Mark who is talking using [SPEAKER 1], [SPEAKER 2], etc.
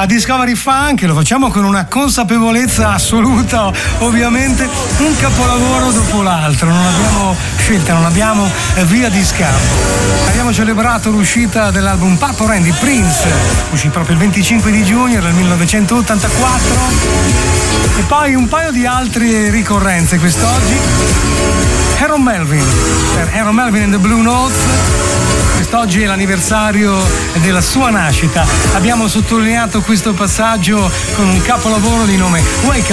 [SPEAKER 1] a Discovery Funk, lo facciamo con una consapevolezza assoluta, ovviamente un capolavoro dopo l'altro, non abbiamo scelta, non abbiamo via di scampo. Abbiamo celebrato l'uscita dell'album Purple Rain di Prince, uscì proprio il 25 di giugno del 1984, e poi un paio di altre ricorrenze quest'oggi. Aaron Melvin, per Aaron Melvin and the Blue Notes. Quest'oggi è l'anniversario della sua nascita. Abbiamo sottolineato questo passaggio con un capolavoro di nome Wake